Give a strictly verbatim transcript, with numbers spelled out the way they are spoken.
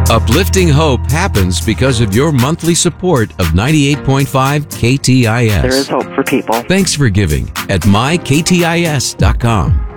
Uplifting hope happens because of your monthly support of ninety-eight point five K T I S. There is hope for people. Thanks for giving at my k t i s dot com.